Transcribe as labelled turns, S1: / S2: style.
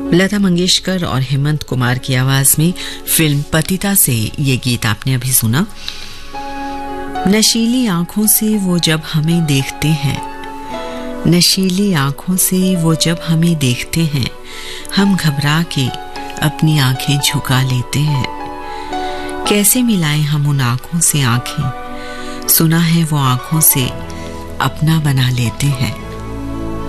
S1: लता मंगेशकर और हेमंत कुमार की आवाज में फिल्म पतिता से ये गीत आपने अभी सुना। नशीली आंखों से वो जब हमें देखते हैं, नशीली आंखों से वो जब हमें देखते हैं, हम घबरा के अपनी आंखें झुका लेते हैं। कैसे मिलाएं हम उन आंखों से आंखें, सुना है वो आंखों से अपना बना लेते हैं।